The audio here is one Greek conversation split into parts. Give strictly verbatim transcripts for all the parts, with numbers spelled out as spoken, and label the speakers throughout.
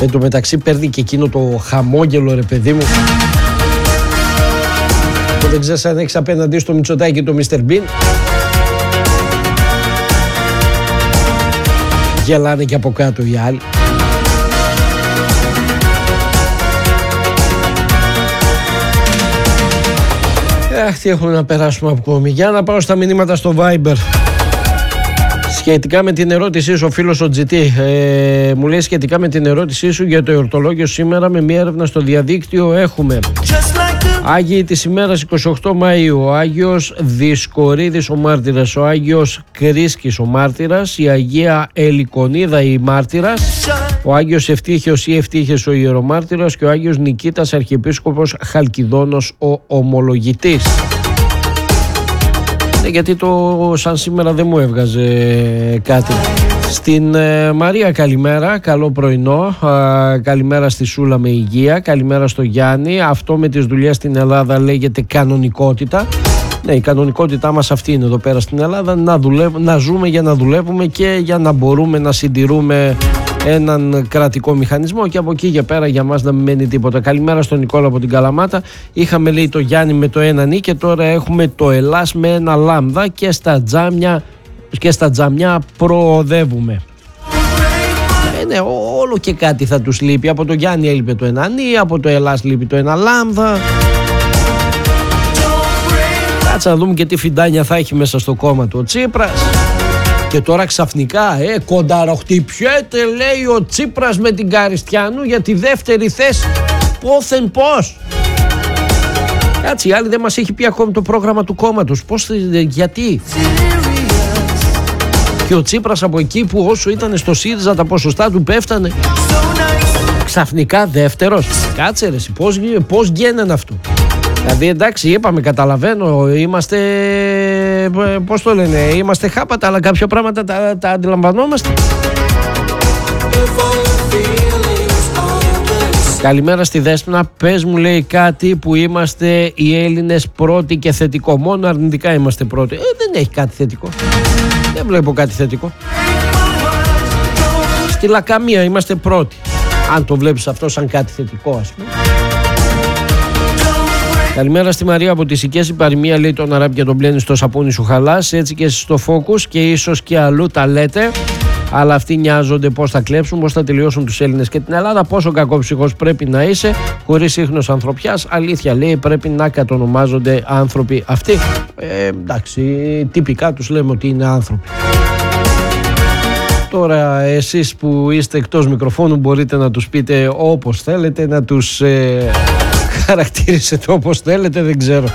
Speaker 1: Εν τω μεταξύ παίρνει και εκείνο το χαμόγελο, ρε παιδί μου. Και δεν ξέρεις αν έχεις απέναντί στο Μητσοτάκη και το μίστερ Bean. Γελάνε και από κάτω οι άλλοι. Αχ, τι έχουμε να περάσουμε ακόμη. Για να πάω στα μηνύματα στο Viber. Σχετικά με την ερώτησή σου, ο φίλος ο τζι τι ε, μου λέει σχετικά με την ερώτησή σου για το εορτολόγιο σήμερα, με μια έρευνα στο διαδίκτυο έχουμε Άγιοι της ημέρας εικοστή ογδόη Μαΐου, ο Άγιος Δισκορίδης ο μάρτυρας, ο Άγιος Κρίσκης ο μάρτυρας, η Αγία Ελικονίδα η μάρτυρας, ο Άγιος Ευτύχιος ή Ευτύχιος ο ιερομάρτυρας και ο Άγιος Νικήτας Αρχιεπίσκοπος Χαλκιδόνος ο ομολογητής. Γιατί το σαν σήμερα δεν μου έβγαζε κάτι. Στην ε, Μαρία καλημέρα, καλό πρωινό, ε, καλημέρα στη Σούλα με υγεία, καλημέρα στο Γιάννη. Αυτό με τις δουλειές στην Ελλάδα λέγεται κανονικότητα. Ναι, η κανονικότητά μας αυτή είναι εδώ πέρα στην Ελλάδα, να, δουλεύουμε, να ζούμε για να δουλεύουμε και για να μπορούμε να συντηρούμε έναν κρατικό μηχανισμό και από εκεί για πέρα για μας να μην μένει τίποτα. Καλημέρα στον Νικόλα από την Καλαμάτα. Είχαμε λέει το Γιάννη με το ένα νι και τώρα έχουμε το Ελλάς με ένα λάμδα και στα τζάμια, και στα τζαμιά προοδεύουμε. Ε, ναι, όλο και κάτι θα τους λείπει. Από το Γιάννη έλειπε το ένα νι, από το Ελλάς λείπει το ένα λάμδα. Κάτσε να δούμε και τι φιντάνια θα έχει μέσα στο κόμμα του ο Τσίπρας. Και τώρα ξαφνικά, ε, κονταροχτυπιέται λέει ο Τσίπρας με την Καριστιανού για τη δεύτερη θέση. Πόθεν πώς. Κάτσε, η άλλη δεν μας έχει πει ακόμη το πρόγραμμα του κόμματος. Πώς, γιατί. Και ο Τσίπρας από εκεί που όσο ήταν στο ΣΥΡΙΖΑ τα ποσοστά του πέφτανε, ξαφνικά δεύτερος. Κάτσε ρε, πώς, πώς γίνανε αυτό. Δηλαδή εντάξει, είπαμε, καταλαβαίνω, είμαστε, πώς το λένε, είμαστε χάπατα, αλλά κάποια πράγματα τα, τα αντιλαμβανόμαστε. Καλημέρα στη Δέσποινα, πες μου λέει κάτι που είμαστε οι Έλληνες πρώτοι και θετικό. Μόνο αρνητικά είμαστε πρώτοι. Ε, δεν έχει κάτι θετικό. Δεν βλέπω κάτι θετικό. Στη Λακαμία είμαστε πρώτοι. Αν το βλέπεις αυτό σαν κάτι θετικό, ας πούμε. Καλημέρα στη Μαρία από τις Οικές. Η παροιμία λέει τον αράπη και τον πλένει στο σαπούνι σου χαλάς. Έτσι και στο Focus και ίσως και αλλού τα λέτε. Αλλά αυτοί νοιάζονται πώς θα κλέψουν, πώς θα τελειώσουν τους Έλληνες και την Ελλάδα. Πόσο κακόψυχος πρέπει να είσαι, χωρίς ίχνος ανθρωπιάς. Αλήθεια λέει, πρέπει να κατονομάζονται άνθρωποι αυτοί. Ε, εντάξει, τυπικά τους λέμε ότι είναι άνθρωποι. Τώρα εσείς που είστε εκτός μικροφώνου μπορείτε να τους πείτε όπως θέλετε, να τους ε, χαρακτηρίσετε όπως θέλετε, δεν ξέρω.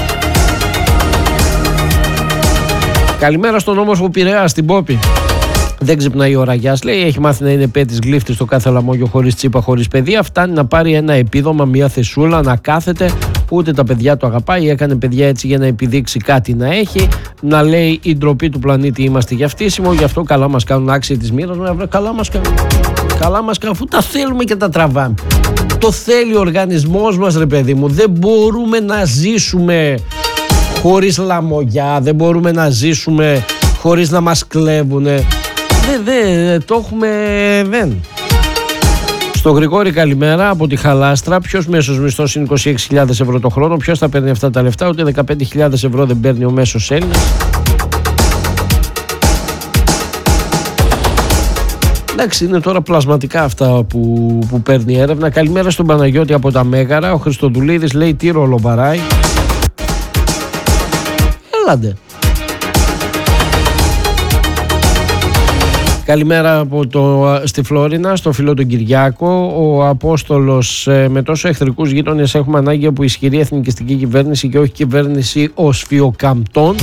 Speaker 1: Καλημέρα στον όμορφο Πειραιά, στην Πόπη. Δεν ξυπνάει ο Ραγιάς, λέει, έχει μάθει να είναι πέτης γλύφτης στο κάθε λαμόγιο, χωρίς τσίπα, χωρίς παιδεία. Φτάνει να πάρει ένα επίδομα, μια θεσούλα, να κάθεται. Ούτε τα παιδιά το αγαπάει. Έκανε παιδιά έτσι για να επιδείξει κάτι να έχει. Να λέει η ντροπή του πλανήτη είμαστε για φτύσιμο. Γι' αυτό καλά μας κάνουν άξιοι της μοίρας. Καλά μας κάνουν. Καλά μας κάνουν, αφού τα θέλουμε και τα τραβάμε. Το θέλει ο οργανισμός μας, ρε παιδί μου. Δεν μπορούμε να ζήσουμε χωρίς λαμογιά. Δεν μπορούμε να ζήσουμε χωρίς να μας κλέβουνε. Δεν, δεν, το έχουμε, δεν. Στο Γρηγόρη καλημέρα από τη Χαλάστρα. Ποιος μέσος μισθός είναι είκοσι έξι χιλιάδες ευρώ το χρόνο? Ποιος θα παίρνει αυτά τα λεφτά? Ούτε δεκαπέντε χιλιάδες ευρώ δεν παίρνει ο μέσος Έλληνας. Εντάξει, είναι τώρα πλασματικά αυτά που, που παίρνει η έρευνα. Καλημέρα στον Παναγιώτη από τα Μέγαρα. Ο Χριστοδουλίδης λέει τι ρόλο βαράει. Έλαντε. Καλημέρα από το, στη Φλόρινα, στο φίλο τον Κυριάκο. Ο Απόστολος, με τόσο εχθρικούς γείτονες έχουμε ανάγκη από ισχυρή εθνικιστική κυβέρνηση και όχι κυβέρνηση οσφιοκαμπτών.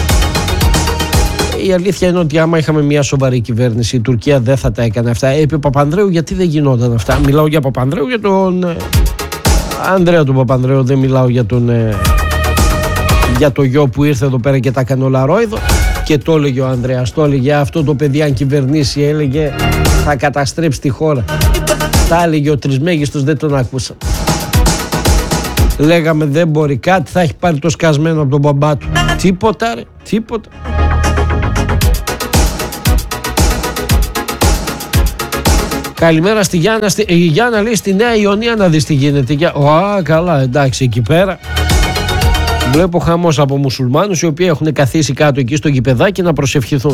Speaker 1: Η αλήθεια είναι ότι άμα είχαμε μια σοβαρή κυβέρνηση, η Τουρκία δεν θα τα έκανε αυτά. Επί Παπανδρέου, γιατί δεν γινόταν αυτά? Μιλάω για Παπανδρέου, για τον ε, Ανδρέα του Παπανδρέου, δεν μιλάω για τον ε, για το γιο που ήρθε εδώ πέρα και τα έκανε όλα ρόιδο. Και το έλεγε ο Ανδρέας, το έλεγε αυτό το παιδί αν κυβερνήσει, έλεγε θα καταστρέψει τη χώρα. Τα έλεγε ο Τρισμέγιστος, δεν τον άκουσα. Λέγαμε δεν μπορεί, κάτι θα έχει πάρει το σκασμένο από τον μπαμπά του. Τίποτα ρε, τίποτα. Καλημέρα στη Γιάννα. Στη... Η Γιάννα λέει στη Νέα Ιωνία να δεις τι γίνεται. Α, καλά, εντάξει, εκεί πέρα. Βλέπω χαμός από μουσουλμάνους οι οποίοι έχουν καθίσει κάτω εκεί στο γηπεδάκι να προσευχηθούν.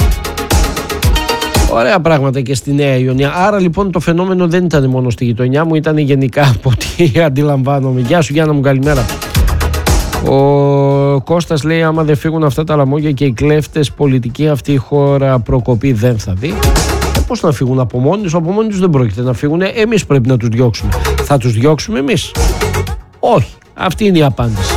Speaker 1: Ωραία πράγματα και στη Νέα Ιωνία. Άρα λοιπόν το φαινόμενο δεν ήταν μόνο στη γειτονιά μου, ήταν γενικά από ό,τι αντιλαμβάνομαι. Γεια σου Γιάννα μου, καλημέρα. Ο Κώστας λέει: άμα δεν φύγουν αυτά τα λαμόγια και οι κλέφτες, πολιτική αυτή η χώρα προκοπή δεν θα δει. Ε, πώς να φύγουν από μόνοι τους? Από μόνοι τους δεν πρόκειται να φύγουν. Εμείς πρέπει να τους διώξουμε. Θα τους διώξουμε εμείς? Όχι. Αυτή είναι η απάντηση.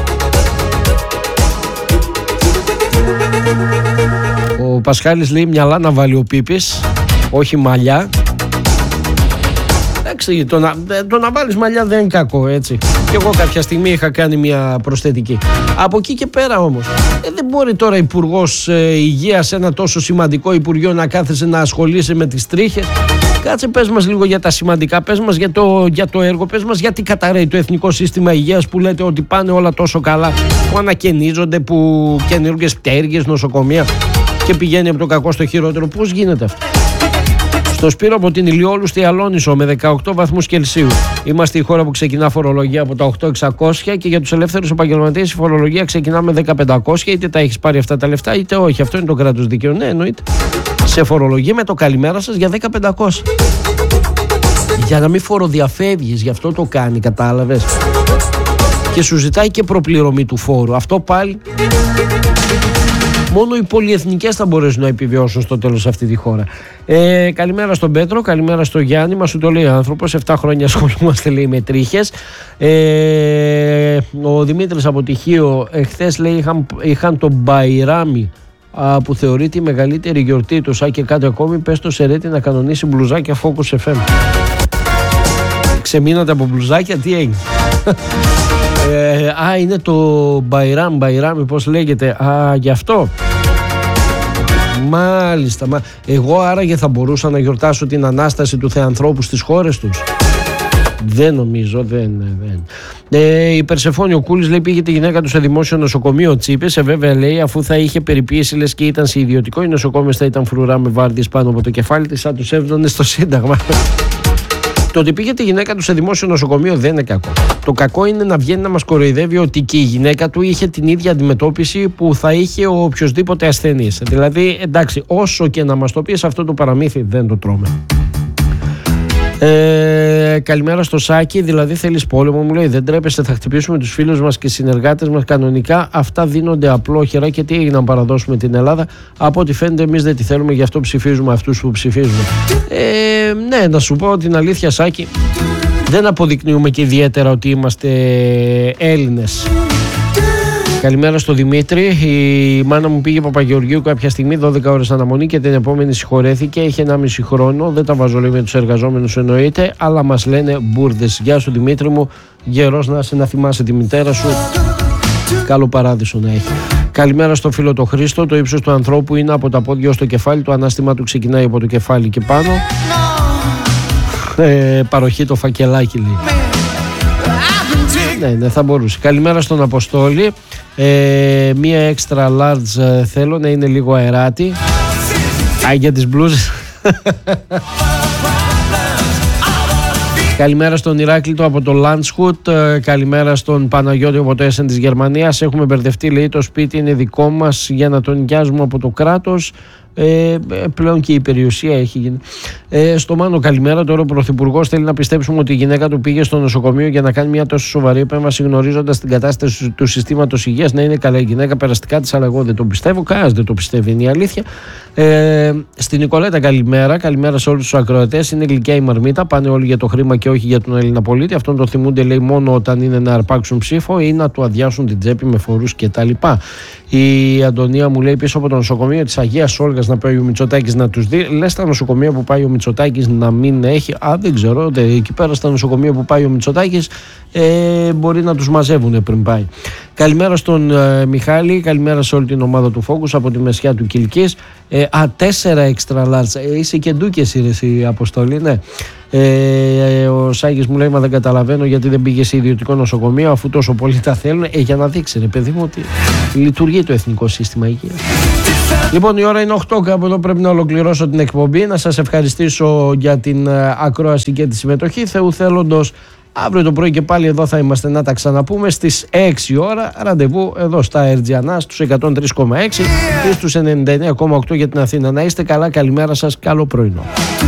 Speaker 1: Ο Πασχάλης λέει: μυαλά να βάλει ο Πίπης, όχι μαλλιά. Εντάξει, το να, το να βάλεις μαλλιά δεν είναι κακό, έτσι. Και εγώ κάποια στιγμή είχα κάνει μια προσθετική. Από εκεί και πέρα όμως, ε, δεν μπορεί τώρα υπουργός ε, υγείας σε ένα τόσο σημαντικό υπουργείο να κάθεσαι να ασχολείσαι με τις τρίχες. Κάτσε, πες μας λίγο για τα σημαντικά, πες μας για το, για το έργο, πες μας γιατί καταραίει το Εθνικό Σύστημα Υγείας που λέτε ότι πάνε όλα τόσο καλά, που ανακαινίζονται, που καινούργιες πτέρυγες, νοσοκομεία και πηγαίνει από το κακό στο χειρότερο. Πώς γίνεται αυτό? Στο Σπύρο από την Ηλιόλουστη Αλόνισο με δεκαοκτώ βαθμούς Κελσίου. Είμαστε η χώρα που ξεκινά φορολογία από τα οκτώ χιλιάδες εξακόσια και για τους ελεύθερους επαγγελματίες η φορολογία ξεκινά με δέκα χιλιάδες πεντακόσια. Είτε τα έχεις πάρει αυτά τα λεφτά είτε όχι. Αυτό είναι το κράτος δικαίου. Ναι, εννοείται. Σε φορολογία με το καλημέρα σας για δέκα χιλιάδες πεντακόσια. Για να μην φοροδιαφεύγεις, γι' αυτό το κάνει, κατάλαβες. Και σου ζητάει και προπληρωμή του φόρου. Αυτό πάλι. Μόνο οι πολυεθνικές θα μπορέσουν να επιβιώσουν στο τέλος σε αυτή τη χώρα. Ε, καλημέρα στον Πέτρο, καλημέρα στο Γιάννη. Μας σου το λέει ο άνθρωπος. επτά χρόνια ασχολούμαστε, λέει, με τρίχες. Ε, ο Δημήτρης από Τυχείο εχθές λέει είχαν, είχαν τον Μπαϊράμι α, που θεωρείται η μεγαλύτερη γιορτή του. Αν και κάτι ακόμη, πες το Σερέτη να κανονίσει μπλουζάκια Focus εφ εμ. Ξεμείνατε από μπλουζάκια, τι έγινε? Ε, α, είναι το Μπαϊράμ, Μπαϊράμι, πώς λέγεται. Α, γι' αυτό. Μάλιστα. Μα... Εγώ άραγε θα μπορούσα να γιορτάσω την Ανάσταση του Θεανθρώπου στις χώρες τους? Δεν νομίζω, δεν. δεν. Ε, η Περσεφόνη ο Κούλης λέει πήγε τη γυναίκα του σε δημόσιο νοσοκομείο Τσίπες. Ε, βέβαια λέει αφού θα είχε περιποίηση λες και ήταν σε ιδιωτικό, οι νοσοκόμες θα ήταν φρουρά με βάρδιες πάνω από το κεφάλι της, σαν τους έβδονε στο Σύνταγμα. Το ότι πήγε τη γυναίκα του σε δημόσιο νοσοκομείο δεν είναι κακό. Το κακό είναι να βγαίνει να μας κοροϊδεύει ότι και η γυναίκα του είχε την ίδια αντιμετώπιση που θα είχε ο οποιοσδήποτε ασθενής. Δηλαδή, εντάξει, όσο και να μας το πεις, αυτό το παραμύθι δεν το τρώμε. Ε, καλημέρα στο Σάκη, δηλαδή θέλεις πόλεμο, μου λέει. Δεν τρέπεσαι, θα χτυπήσουμε τους φίλους μας και συνεργάτες μας κανονικά. Αυτά δίνονται απλόχερα και τι έγινε να παραδώσουμε την Ελλάδα? Από ό,τι φαίνεται, εμείς δεν τη θέλουμε, γι' αυτό ψηφίζουμε αυτούς που ψηφίζουμε. Ε, ναι, να σου πω την αλήθεια, Σάκη, δεν αποδεικνύουμε και ιδιαίτερα ότι είμαστε Έλληνες. Καλημέρα στο Δημήτρη. Η μάνα μου πήγε Παπαγεωργίου κάποια στιγμή, δώδεκα ώρες αναμονή και την επόμενη συγχωρέθηκε. Είχε ενάμιση χρόνο. Δεν τα βάζω λέει με τους εργαζόμενους εννοείται, αλλά μας λένε μπουρδες. Γεια σου Δημήτρη μου. Γερός να είσαι, να θυμάσαι τη μητέρα σου. Καλό παράδεισο να έχει. Καλημέρα στο φίλο το Χρήστο. Το ύψος του ανθρώπου είναι από τα πόδια ως το κεφάλι. Το ανάστημα του ξεκινάει από το κεφάλι και πάνω. Ε, παροχή το φακελάκι λέει. Ναι, ναι, θα μπορούσε. Καλημέρα στον Αποστόλη. Ε, μία extra large ε, θέλω να είναι λίγο αεράτη. Α, για τις μπλούζες. Καλημέρα στον Ηράκλειτο από το Landshut. Ε, καλημέρα στον Παναγιώτη από το Essen της Γερμανίας. Έχουμε μπερδευτεί, λέει, το σπίτι είναι δικό μας για να τον νοικιάζουμε από το κράτος. Ε, πλέον και η περιουσία έχει γίνει. Ε, στο Μάνο καλημέρα. Τώρα ο Πρωθυπουργός θέλει να πιστέψουμε ότι η γυναίκα του πήγε στο νοσοκομείο για να κάνει μια τόσο σοβαρή επέμβαση, γνωρίζοντας την κατάσταση του συστήματος υγείας. Να είναι καλά η γυναίκα, περαστικά της, αλλά εγώ δεν το πιστεύω. Κανένας δεν το πιστεύει, είναι η αλήθεια. Ε, στην Νικολέτα καλημέρα. Καλημέρα σε όλους τους ακροατές. Είναι γλυκιά η μαρμίτα. Πάνε όλοι για το χρήμα και όχι για τον Έλληνα πολίτη. Αυτόν το θυμούνται, λέει, μόνο όταν είναι να αρπάξουν ψήφο ή να του αδειάσουν την τσέπη με φορούς κτλ. Η Αντωνία μου λέει πίσω από το νοσοκομείο της Αγίας Όλγας να πάει ο Μητσοτάκης να τους δει. Λες τα νοσοκομεία που πάει ο Μητσοτάκης να μην έχει? Α, δεν ξέρω. Δε, εκεί πέρα στα νοσοκομεία που πάει ο Μητσοτάκης ε, μπορεί να τους μαζεύουν πριν πάει. Καλημέρα στον ε, Μιχάλη. Καλημέρα σε όλη την ομάδα του Focus από τη μεσιά του Κιλκής. Ε, α, τέσσερα extra large. Ε, είσαι και ντούκες η Αποστολή, ναι. Ε, ο Σάγης μου λέει μα δεν καταλαβαίνω γιατί δεν πήγε σε ιδιωτικό νοσοκομείο αφού τόσο πολύ τα θέλουν. Ε, για να δείξει ρε παιδί μου ότι λειτουργεί το Εθνικό Σύστημα Υγείας. Λοιπόν, η ώρα είναι οκτώ, κάπου εδώ πρέπει να ολοκληρώσω την εκπομπή. Να σας ευχαριστήσω για την ακρόαση και τη συμμετοχή. Θεού θέλοντος, αύριο το πρωί και πάλι εδώ θα είμαστε να τα ξαναπούμε στις έξι ώρα. Ραντεβού εδώ στα Ερτζιανά στους εκατόν τρία κόμμα έξι και στους ενενήντα εννέα κόμμα οκτώ για την Αθήνα. Να είστε καλά, καλημέρα σας, καλό πρωινό.